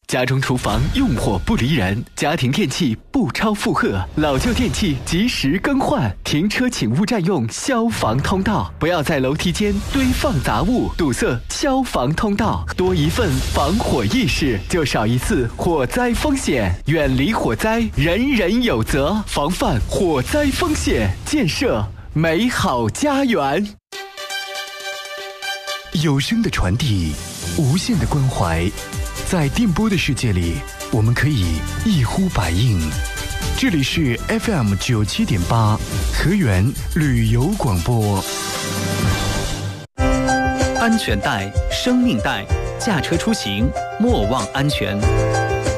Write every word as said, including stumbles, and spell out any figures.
家中厨房用火不离人，家庭电器不超负荷，老旧电器及时更换。停车请勿占用消防通道，不要在楼梯间堆放杂物，堵塞消防通道。多一份防火意识，就少一次火灾风险。远离火灾，人人有责。防范火灾风险，建设美好家园。有声的传递，无限的关怀。在电波的世界里，我们可以一呼百应。这里是 F M 九七点八河源旅游广播。 安全带，生命带，驾车出行莫忘安全。